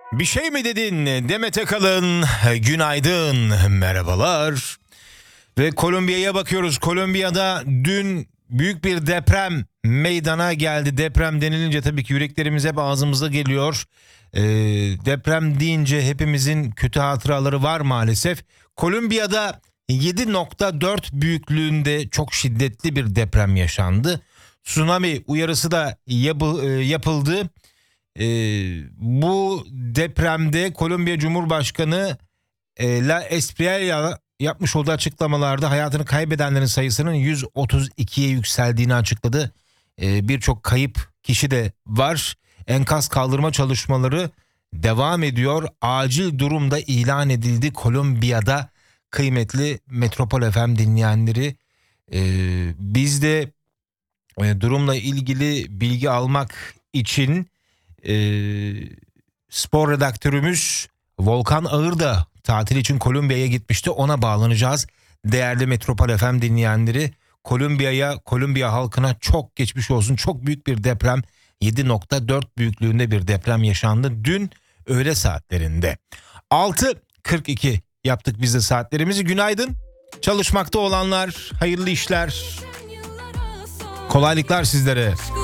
Bir şey mi dedin Demet Akalın? Günaydın, merhabalar. Ve Kolombiya'ya bakıyoruz. Kolombiya'da dün büyük bir deprem meydana geldi. Deprem denilince tabii ki yüreklerimiz hep ağzımıza geliyor. Deprem deyince hepimizin kötü hatıraları var maalesef. Kolombiya'da 7.4 büyüklüğünde çok şiddetli bir deprem yaşandı. Tsunami uyarısı da yapıldı. Bu depremde Kolombiya Cumhurbaşkanı La Espriella yapmış olduğu açıklamalarda hayatını kaybedenlerin sayısının 132'ye yükseldiğini açıkladı. Birçok kayıp kişi de var. Enkaz kaldırma çalışmaları devam ediyor. Acil durumda ilan edildi Kolombiya'da. Kıymetli Metropol FM dinleyenleri, biz de durumla ilgili bilgi almak için spor redaktörümüz Volkan Ağır da tatil için Kolombiya'ya gitmişti. Ona bağlanacağız. Değerli Metropol FM dinleyenleri, Kolombiya halkına çok geçmiş olsun. Çok büyük bir deprem, 7.4 büyüklüğünde bir deprem yaşandı dün öğle saatlerinde. 6.42 yaptık biz de saatlerimizi. Günaydın. Çalışmakta olanlar, hayırlı işler, kolaylıklar sizlere.